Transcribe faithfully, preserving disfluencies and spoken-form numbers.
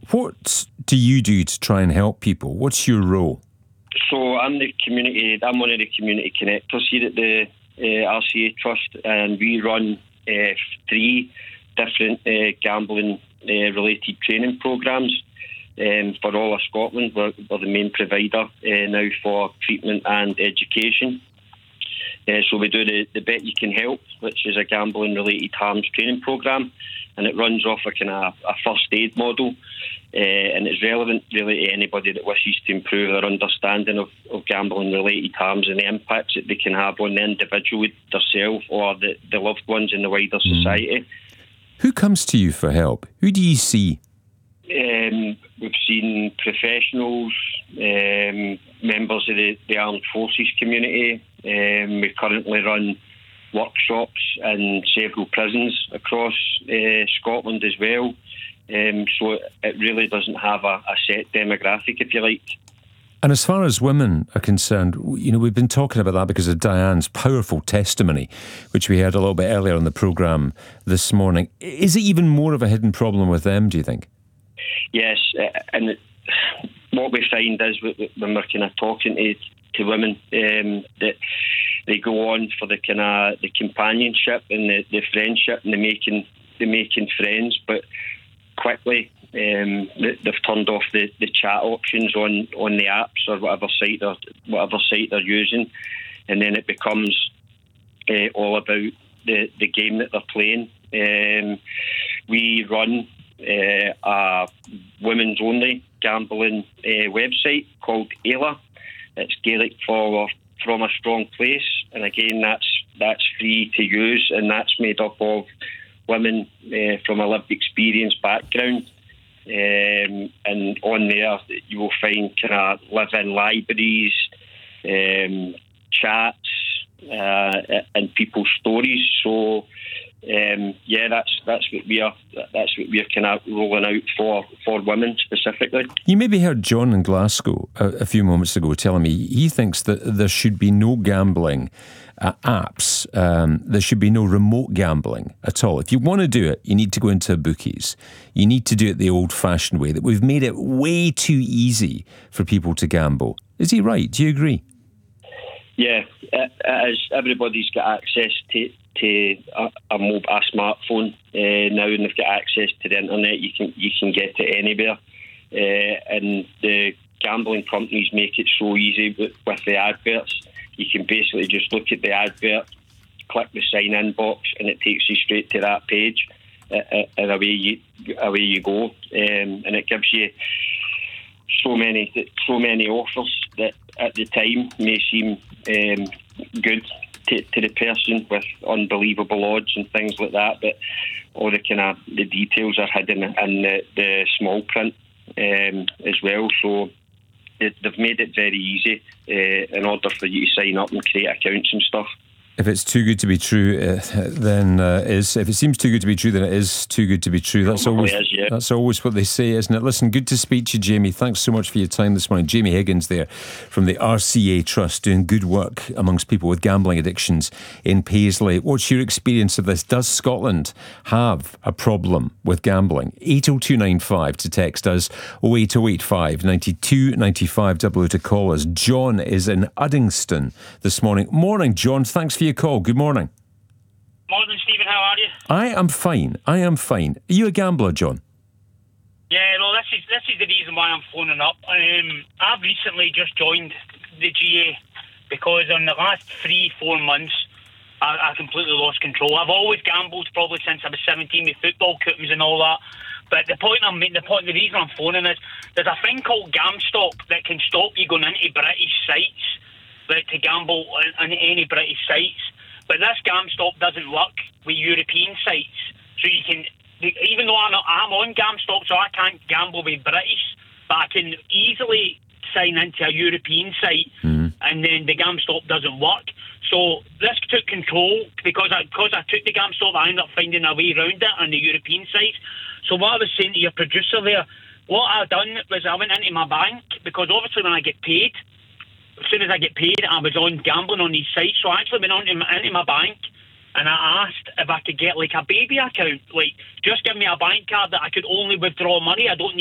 What do you do to try and help people? What's your role? So I'm the community. I'm one of the community connectors here at the uh, R C A Trust, and we run uh, three different uh, gambling-related training programmes um, for all of Scotland. We're, we're the main provider uh, now for treatment and education. Uh, so we do the, the Bet You Can Help, which is a gambling-related harms training programme, and it runs off a kind of a first aid model, uh, and it's relevant really to anybody that wishes to improve their understanding of, of gambling-related harms and the impacts that they can have on the individual, themselves, or the, the loved ones in the wider mm. society. Who comes to you for help? Who do you see? Um, we've seen professionals, um, members of the, the armed forces community. Um, we currently run workshops in several prisons across uh, Scotland as well. Um, so it really doesn't have a, a set demographic, if you like. And as far as women are concerned, you know, we've been talking about that because of Diane's powerful testimony, which we heard a little bit earlier on the programme this morning. Is it even more of a hidden problem with them, do you think? Yes, and what we find is when we're kind of talking to, to women, um, that they go on for the kind of the companionship and the, the friendship and the making the making friends, but quickly um, they've turned off the, the chat options on, on the apps or whatever site they're whatever site they're using, and then it becomes uh, all about the, the game that they're playing. Um, we run uh, a women's only gambling uh, website called Ayla. It's Gaelic for From a Strong Place, and again that's that's free to use, and that's made up of women uh, from a lived experience background. Um, and on there you will find kind of live-in libraries, um, chats, uh, and people's stories. So um, yeah, that's that's what we are. That's what we're kind of rolling out for for women specifically. You maybe heard John in Glasgow a, a few moments ago telling me he thinks that there should be no gambling uh, apps. Um, there should be no remote gambling at all. If you want to do it, you need to go into bookies. You need to do it the old-fashioned way. That we've made it way too easy for people to gamble. Is he right? Do you agree? Yeah, it, it is. Everybody's got access to. to a, a, mobile, a smartphone uh, now, and they've got access to the internet. You can you can get it anywhere, uh, and the gambling companies make it so easy with, with the adverts. You can basically just look at the advert, click the sign in box, and it takes you straight to that page, uh, and away you away you go, um, and it gives you so many so many offers that at the time may seem um, good To, to the person with unbelievable odds and things like that, but all the kind of the details are hidden in the, the small print um, as well. So it, they've made it very easy uh, in order for you to sign up and create accounts and stuff. If it's too good to be true, uh, then uh, is if it seems too good to be true, then it is too good to be true. That's always is, yeah. That's always what they say, isn't it? Listen, good to speak to you, Jamie. Thanks so much for your time this morning. Jamie Higgins there from the R C A Trust, doing good work amongst people with gambling addictions in Paisley. What's your experience of this? Does Scotland have a problem with gambling? eight oh two nine five to text us, oh eight oh eight five ninety-two ninety-five double oh to call us. John is in Uddingston this morning. Morning, John. Thanks for your call. Good morning. Morning, Stephen. How are you? I am fine. I am fine. Are you a gambler, John? Yeah, well, this is this is the reason why I'm phoning up. Um, I've recently just joined the G A because in the last three, four months, I, I completely lost control. I've always gambled, probably since I was seventeen, with football coupons and all that. But the point I'm making, the point, the reason I'm phoning is there's a thing called GamStop that can stop you going into British sites, like to gamble on, on any British sites. But this GamStop doesn't work with European sites. So you can, even though I'm, I'm on GamStop, so I can't gamble with British, but I can easily sign into a European site, mm-hmm. and then the GamStop doesn't work. So this took control because I, because I took the GamStop, I ended up finding a way around it on the European sites. So what I was saying to your producer there, what I done was I went into my bank, because obviously when I get paid, as soon as I get paid, I was on gambling on these sites. So I actually went on to my, into my bank, and I asked if I could get like a baby account, like just give me a bank card that I could only withdraw money. I don't need